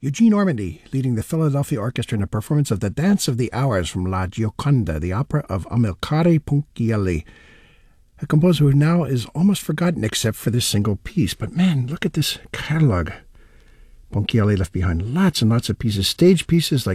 Eugene Ormandy leading the Philadelphia Orchestra in a performance of The Dance of the Hours from La Gioconda, the opera of Amilcare Ponchielli, a composer who now is almost forgotten except for this single piece. But man, look at this catalog. Ponchielli left behind lots and lots of pieces, stage pieces like